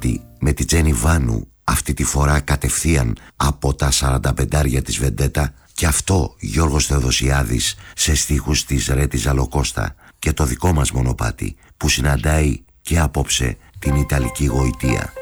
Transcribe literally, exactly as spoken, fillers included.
μονοπάτι με τη Τζένι Βάνου, αυτή τη φορά κατευθείαν από τα σαρανταπεντάρια της Βεντέτα, και αυτό Γιώργος Θεοδοσιάδης σε στίχους της Ρέτη Ζαλοκώστα, και το δικό μας μονοπάτι που συναντάει και απόψε την Ιταλική γοητεία.